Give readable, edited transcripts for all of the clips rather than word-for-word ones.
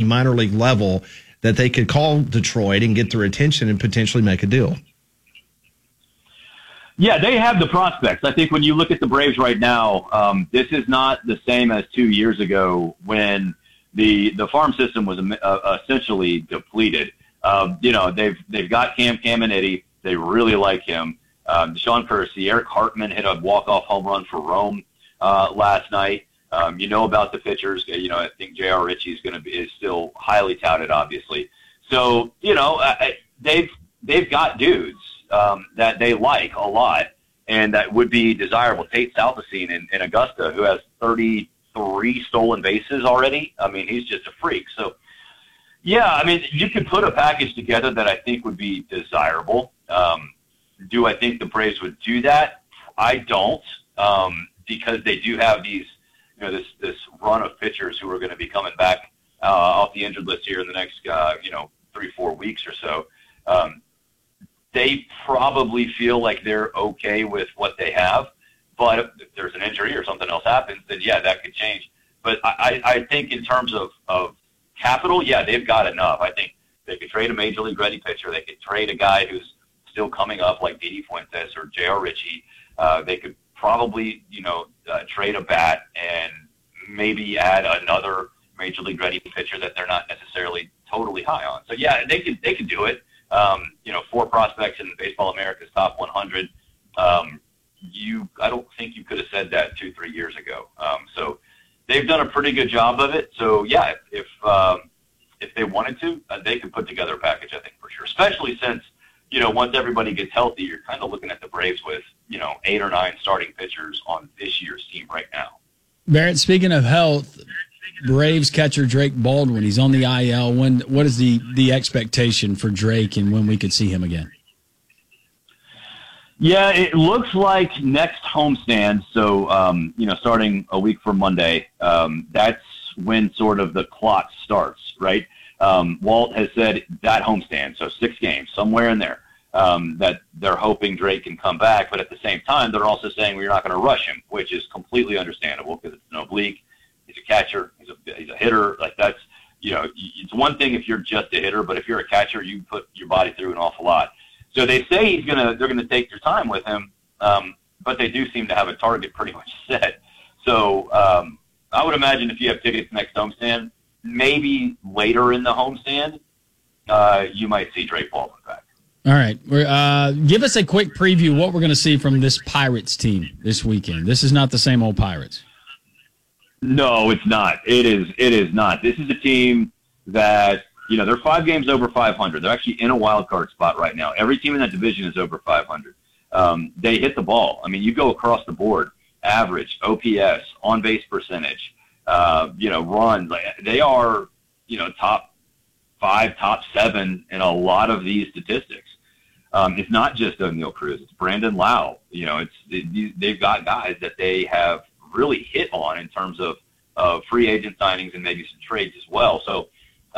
minor league level that they could call Detroit and get their attention and potentially make a deal? Yeah, they have the prospects. I think when you look at the Braves right now, this is not the same as 2 years ago when the farm system was essentially depleted. They've got Cam Caminiti. They really like him. Deshaun Kersey, Eric Hartman hit a walk-off home run for Rome last night. About the pitchers. I think J.R. Ritchie is still highly touted, obviously. So they've got dudes that they like a lot and that would be desirable. Tate Salvacine in Augusta, who has 33 stolen bases already. I mean, he's just a freak. So, yeah, you could put a package together that I think would be desirable. Do I think the Braves would do that? I don't, because they do have these, this run of pitchers who are going to be coming back off the injured list here in the next, 3-4 weeks or so. They probably feel like they're okay with what they have, but if there's an injury or something else happens, then yeah, that could change. But I think in terms of capital, yeah, they've got enough. I think they could trade a major league ready pitcher. They could trade a guy who's still coming up like Didi Fuentes or J.R. Ritchie. They could probably, trade a bat and maybe add another major league ready pitcher that they're not necessarily totally high on. So yeah, they could do it. 4 prospects in Baseball America's top 100. I don't think you could have said that 2-3 years ago. So they've done a pretty good job of it. So yeah, if they wanted to, they could put together a package, I think, for sure. Especially since, once everybody gets healthy, you're kind of looking at the Braves with, 8 or 9 starting pitchers on this year's team right now. Barrett, speaking of health, Braves catcher Drake Baldwin, he's on the IL. What is the expectation for Drake and when we could see him again? Yeah, it looks like next homestand, so, starting a week from Monday, that's when sort of the clock starts, right? Walt has said that homestand, so 6 games, somewhere in there, that they're hoping Drake can come back, but at the same time, they're also saying we're not going to rush him, which is completely understandable because it's an oblique. He's a catcher. He's a hitter. Like that's, it's one thing if you're just a hitter, but if you're a catcher, you put your body through an awful lot. So they say they're going to take their time with him, but they do seem to have a target pretty much set. So I would imagine if you have tickets next homestand, maybe later in the homestand, you might see Drake Baldwin back. All right. Give us a quick preview of what we're going to see from this Pirates team this weekend. This is not the same old Pirates. No, it's not. It is not. This is a team that, they're 5 games over 500. They're actually in a wild card spot right now. Every team in that division is over 500. They hit the ball. You go across the board, average, OPS, on-base percentage, runs. They are, top 5, top 7 in a lot of these statistics. It's not just O'Neal Cruz. It's Brandon Lau. They've got guys that they have really hit on in terms of free agent signings and maybe some trades as well. So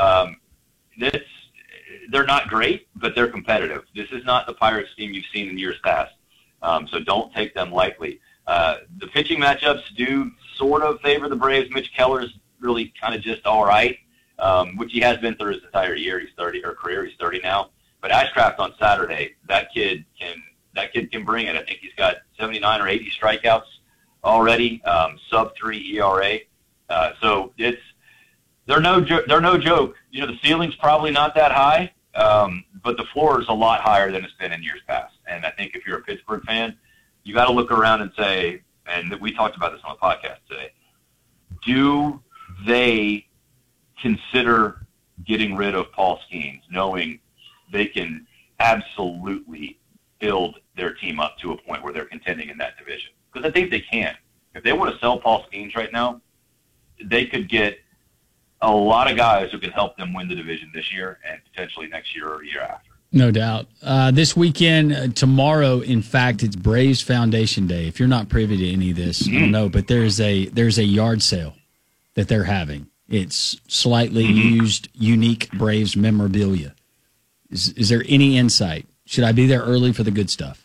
they're not great, but they're competitive. This is not the Pirates team you've seen in years past. So don't take them lightly. The pitching matchups do sort of favor the Braves. Mitch Keller's really kind of just all right, which he has been through his entire year. He's 30 or career. He's 30 now. But Ashcraft on Saturday, that kid can bring it. I think he's got 79 or 80 strikeouts already, sub-3 ERA. So they're no joke. The ceiling's probably not that high, but the floor is a lot higher than it's been in years past. And I think if you're a Pittsburgh fan, you got to look around and say, and we talked about this on the podcast today, do they consider getting rid of Paul Skeens, knowing they can absolutely build their team up to a point where they're contending in that division? Because I think they can. If they want to sell Paul Skeens right now, they could get a lot of guys who can help them win the division this year and potentially next year or the year after. No doubt. This weekend, tomorrow, in fact, it's Braves Foundation Day. If you're not privy to any of this, I don't know, but there's a yard sale that they're having. It's slightly used, unique Braves memorabilia. Is there any insight? Should I be there early for the good stuff?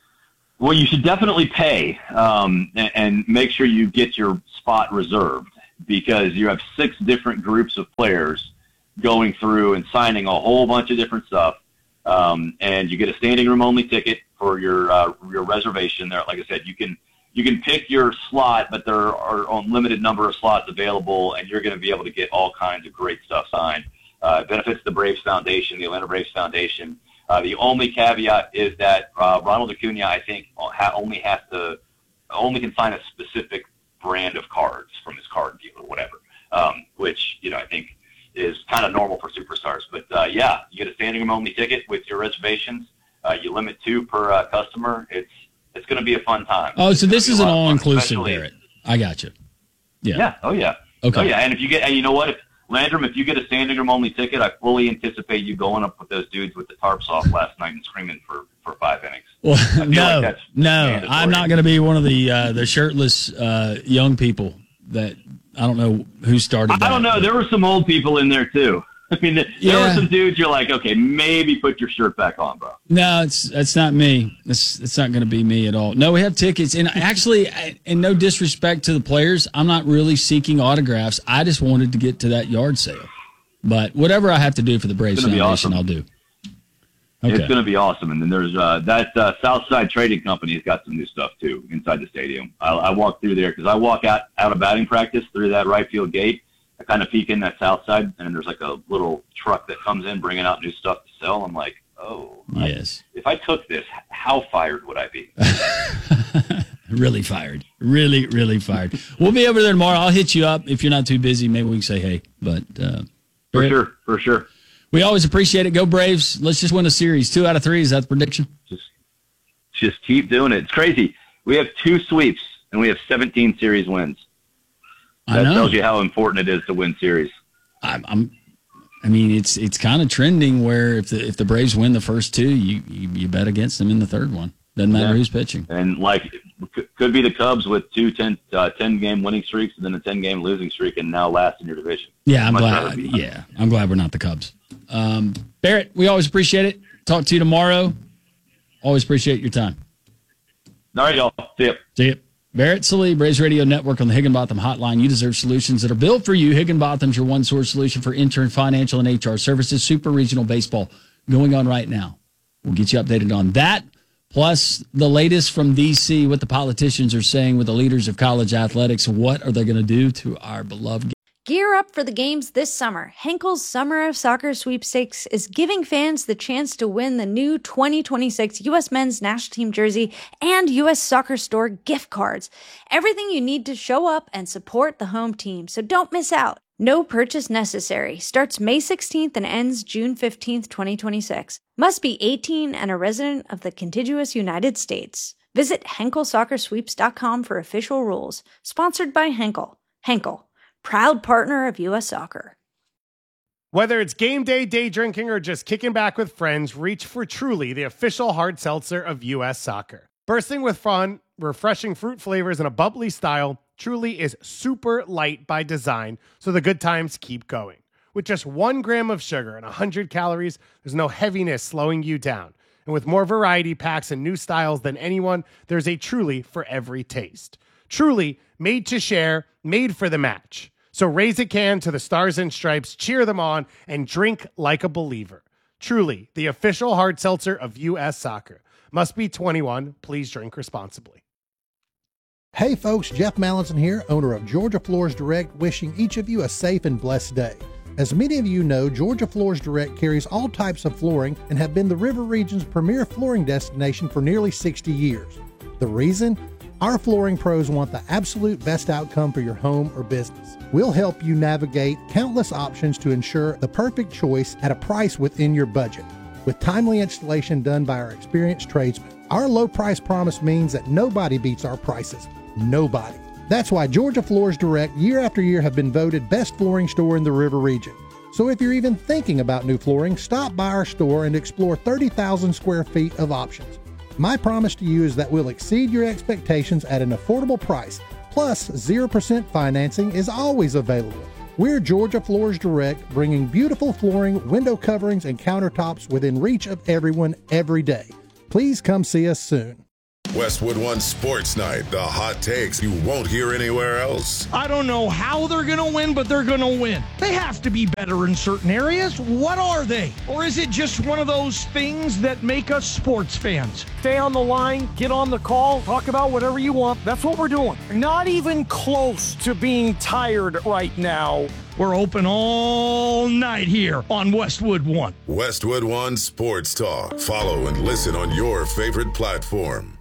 Well, you should definitely pay and make sure you get your spot reserved. because you have 6 different groups of players going through and signing a whole bunch of different stuff. And you get a standing room only ticket for your reservation there. Like I said, you can pick your slot, but there are a limited number of slots available, and you're going to be able to get all kinds of great stuff signed. It benefits the Braves Foundation, the Atlanta Braves Foundation. The only caveat is that Ronald Acuna, I think, only can sign a specific brand of cards from his card dealer or whatever, which, I think is kind of normal for superstars. But, yeah, you get a standing room only ticket with your reservations. You limit 2 per customer. It's going to be a fun time. Oh, so this is an all-inclusive, Barrett. I got you. Yeah. Yeah. Oh, yeah. Okay. Oh, yeah. And you know what? Landrum, if you get a standing room only ticket, I fully anticipate you going up with those dudes with the tarps off last night and screaming for 5 innings. Well, no, I'm not going to be one of the shirtless young people that I don't know who started that. I don't know. There were some old people in there too. I mean, there were some dudes you're like, okay, maybe put your shirt back on, bro. No, it's not me. It's not going to be me at all. No, we have tickets. And actually, and no disrespect to the players, I'm not really seeking autographs. I just wanted to get to that yard sale. But whatever I have to do for the Braves Foundation, awesome. I'll do. Okay. It's going to be awesome. And then there's that Southside Trading Company has got some new stuff, too, inside the stadium. I walk through there because I walk out of batting practice through that right field gate. I kind of peek in that south side, and there's like a little truck that comes in bringing out new stuff to sell. I'm like, oh, yes. If I took this, how fired would I be? Really fired. Really, really fired. We'll be over there tomorrow. I'll hit you up. If you're not too busy, maybe we can say hey. But For sure. We always appreciate it. Go Braves. Let's just win a series. 2 out of 3. Is that the prediction? Just keep doing it. It's crazy. We have 2 sweeps, and we have 17 series wins. That tells you how important it is to win series. I mean, it's kind of trending where if the Braves win the first 2, you bet against them in the third one. Doesn't matter who's pitching. And could be the Cubs with 2 10-game winning streaks and then a 10-game losing streak, and now last in your division. Yeah, I'm glad. Yeah, I'm glad we're not the Cubs. Barrett, we always appreciate it. Talk to you tomorrow. Always appreciate your time. All right, y'all. See you. Barrett Sallee, Braves Radio Network on the Higginbotham Hotline. You deserve solutions that are built for you. Higginbotham's your one-source solution for intern, financial, and HR services. Super Regional Baseball going on right now. We'll get you updated on that. Plus, the latest from D.C., what the politicians are saying with the leaders of college athletics. What are they going to do to our beloved game? Gear up for the games this summer. Henkel's Summer of Soccer Sweepstakes is giving fans the chance to win the new 2026 U.S. Men's National Team jersey and U.S. Soccer Store gift cards. Everything you need to show up and support the home team, so don't miss out. No purchase necessary. Starts May 16th and ends June 15th, 2026. Must be 18 and a resident of the contiguous United States. Visit HenkelSoccerSweeps.com for official rules. Sponsored by Henkel. Henkel, proud partner of U.S. Soccer. Whether it's game day, day drinking, or just kicking back with friends, reach for Truly, the official hard seltzer of U.S. Soccer. Bursting with fun, refreshing fruit flavors, and a bubbly style, Truly is super light by design, so the good times keep going. With just 1 gram of sugar and 100 calories, there's no heaviness slowing you down. And with more variety packs and new styles than anyone, there's a Truly for every taste. Truly, made to share, made for the match. So raise a can to the Stars and Stripes, cheer them on, and drink like a believer. Truly, the official hard seltzer of U.S. Soccer. Must be 21. Please drink responsibly. Hey folks, Jeff Mallinson here, owner of Georgia Floors Direct, wishing each of you a safe and blessed day. As many of you know, Georgia Floors Direct carries all types of flooring and have been the River Region's premier flooring destination for nearly 60 years. The reason? Our flooring pros want the absolute best outcome for your home or business. We'll help you navigate countless options to ensure the perfect choice at a price within your budget. With timely installation done by our experienced tradesmen, our low price promise means that nobody beats our prices. Nobody. That's why Georgia Floors Direct year after year have been voted best flooring store in the River Region. So if you're even thinking about new flooring, stop by our store and explore 30,000 square feet of options. My promise to you is that we'll exceed your expectations at an affordable price, plus 0% financing is always available. We're Georgia Floors Direct, bringing beautiful flooring, window coverings, and countertops within reach of everyone every day. Please come see us soon. Westwood One Sports Night, the hot takes you won't hear anywhere else. I don't know how they're going to win, but they're going to win. They have to be better in certain areas. What are they? Or is it just one of those things that make us sports fans? Stay on the line, get on the call, talk about whatever you want. That's what we're doing. Not even close to being tired right now. We're open all night here on Westwood One. Westwood One Sports Talk. Follow and listen on your favorite platform.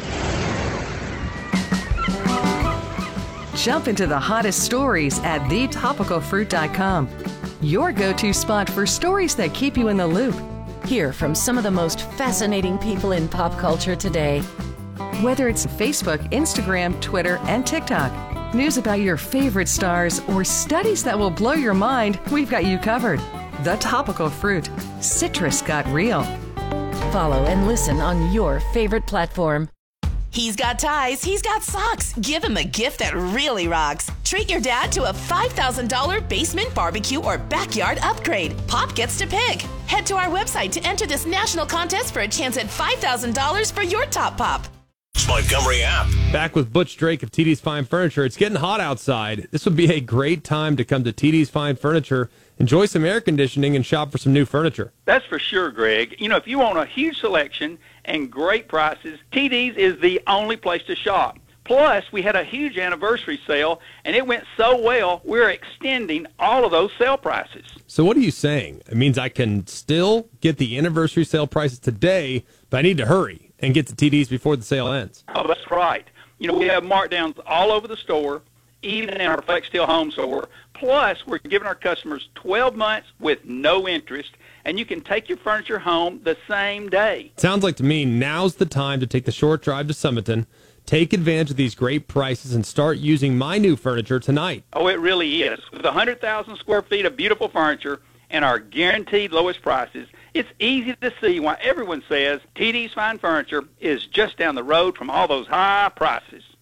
Jump into the hottest stories at thetopicalfruit.com. Your go-to spot for stories that keep you in the loop. Hear from some of the most fascinating people in pop culture today. Whether it's Facebook, Instagram, Twitter, and TikTok, news about your favorite stars, or studies that will blow your mind, we've got you covered. The Topical Fruit. Citrus got real. Follow and listen on your favorite platform. He's got ties, he's got socks. Give him a gift that really rocks. Treat your dad to a $5,000 basement barbecue or backyard upgrade. Pop gets to pick. Head to our website to enter this national contest for a chance at $5,000 for your top pop. Montgomery app. Back with Butch Drake of TD's Fine Furniture. It's getting hot outside. This would be a great time to come to TD's Fine Furniture, enjoy some air conditioning, and shop for some new furniture. That's for sure, Greg. You know, if you want a huge selection and great prices, TD's is the only place to shop. Plus, we had a huge anniversary sale, and it went so well, we're extending all of those sale prices. So what are you saying? It means I can still get the anniversary sale prices today, but I need to hurry and get to TD's before the sale ends. Oh, that's right. You know, we have markdowns all over the store, even in our Flex Steel Home store. Plus, we're giving our customers 12 months with no interest, and you can take your furniture home the same day. Sounds like to me now's the time to take the short drive to Summiton, take advantage of these great prices, and start using my new furniture tonight. Oh, it really is. With 100,000 square feet of beautiful furniture and our guaranteed lowest prices, it's easy to see why everyone says TD's Fine Furniture is just down the road from all those high prices.